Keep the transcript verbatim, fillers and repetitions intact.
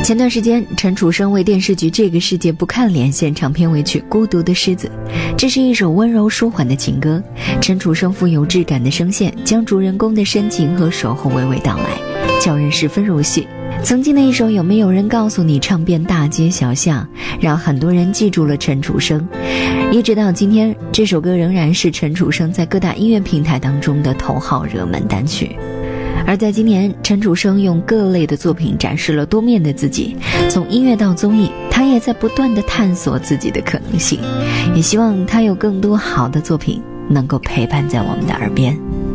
前段时间，陈楚生为电视剧《这个世界不看脸》献唱片尾曲《孤独的狮子》，这是一首温柔舒缓的情歌。陈楚生富有质感的声线，将主人公的深情和守候娓娓道来，叫人十分入戏。曾经的一首《有没有人告诉你》唱遍大街小巷，让很多人记住了陈楚生。一直到今天，这首歌仍然是陈楚生在各大音乐平台当中的头号热门单曲。而在今年，陈楚生用各类的作品展示了多面的自己，从音乐到综艺，他也在不断地探索自己的可能性，也希望他有更多好的作品能够陪伴在我们的耳边。